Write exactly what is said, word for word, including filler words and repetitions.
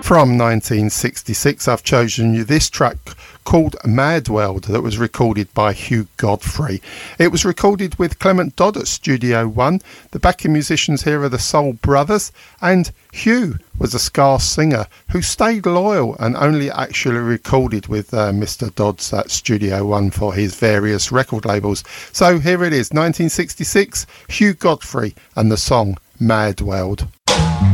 From nineteen sixty-six, I've chosen you this track called Mad World that was recorded by Hugh Godfrey. It was recorded with Clement Dodd at Studio One. The backing musicians here are the Soul Brothers, and Hugh was a scarce singer who stayed loyal and only actually recorded with uh, Mister Dodd's at Studio One for his various record labels. So here it is, nineteen sixty-six, Hugh Godfrey and the song Mad World.